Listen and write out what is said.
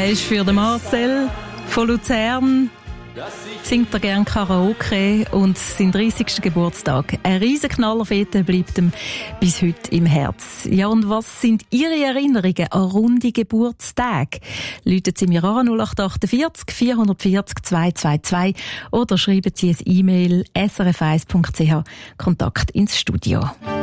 Der ist für den Marcel von Luzern. Singt er gerne Karaoke und sein 30. Geburtstag. Ein Riesenknallerfete bleibt ihm bis heute im Herz. Ja, und was sind Ihre Erinnerungen an runde Geburtstage? Läuten Sie mir an 0848 440 222 oder schreiben Sie ein E-Mail srf1.ch Kontakt ins Studio.